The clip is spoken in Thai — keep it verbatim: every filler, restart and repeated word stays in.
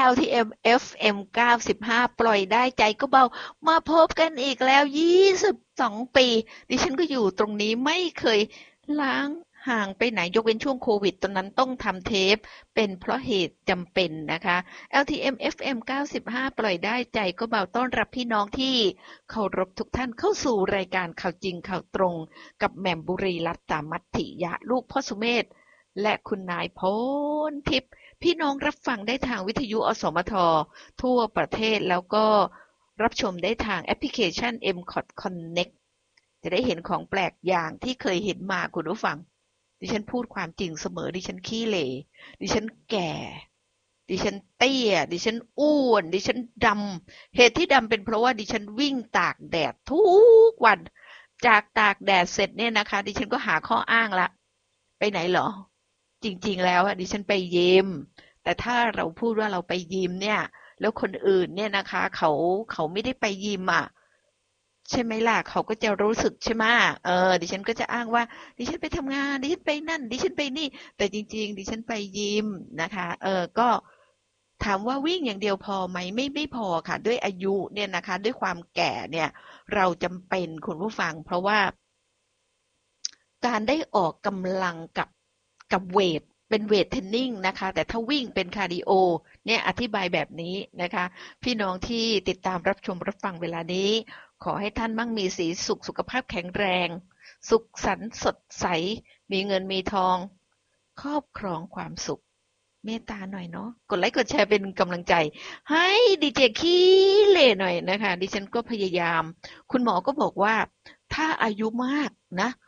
แอล ที เอ็ม เอฟ เอ็ม เก้าสิบห้า ปล่อยได้ใจก็เบามาพบกันอีกแล้วยี่สิบสองปีดิฉันก็อยู่ตรงนี้ไม่เคยล้างห่างไปไหนยกเว้นช่วงโควิดตอนนั้นต้องทำเทปเป็นเพราะเหตุจำเป็นนะคะ แอล ที เอ็ม เอฟ เอ็ม เก้าสิบห้า ปล่อยได้ใจก็เบาต้อนรับพี่น้องที่เคารพทุกท่านเข้าสู่รายการข่าวจริงข่าวตรงกับแหม่มบุรีรัตน์ สามัคถิยะลูกพ่อสุเมธและคุณนายพรทิพย์พี่น้องรับฟังได้ทางวิทยุอสมททั่วประเทศแล้วก็รับชมได้ทางแอปพลิเคชัน เอ็ม ซี โอ ที Connect จะได้เห็นของแปลกอย่างที่เคยเห็นมาคุณผู้ฟังดิฉันพูดความจริงเสมอดิฉันขี้เหร่ดิฉันแก่ดิฉันเตี้ยดิฉันอ้วนดิฉันดำเหตุที่ดำเป็นเพราะว่าดิฉันวิ่งตากแดดทุกวันจากตากแดดเสร็จเนี่ยนะคะดิฉันก็หาข้ออ้างละไปไหนเหรอจริงๆแล้วดิฉันไปยิมแต่ถ้าเราพูดว่าเราไปยิมเนี่ยแล้วคนอื่นเนี่ยนะคะเขาเขาไม่ได้ไปยิมอ่ะใช่ไหมล่ะเขาก็จะรู้สึกใช่ไหมเออดิฉันก็จะอ้างว่าดิฉันไปทำงานดิฉันไปนั่นดิฉันไปนี่แต่จริงๆดิฉันไปยิมนะคะเออก็ถามว่าวิ่งอย่างเดียวพอไหมไม่ไม่พอค่ะด้วยอายุเนี่ยนะคะด้วยความแก่เนี่ยเราจำเป็นคุณผู้ฟังเพราะว่าการได้ออกกำลังกับกับเวทเป็นเวทเทรนนิ่งนะคะแต่ถ้าวิ่งเป็นคาร์ดิโอเนี่ยอธิบายแบบนี้นะคะพี่น้องที่ติดตามรับชมรับฟังเวลานี้ขอให้ท่านมั่งมีสีสุขสุขภาพแข็งแรงสุขสันต์สดใสมีเงินมีทองครอบครองความสุขเมตตาหน่อยเนาะกดไลค์กดแชร์เป็นกำลังใจให้ดีเจขี้เหร่หน่อยนะคะดิฉันก็พยายามคุณหมอก็บอกว่าถ้าอายุมากนะ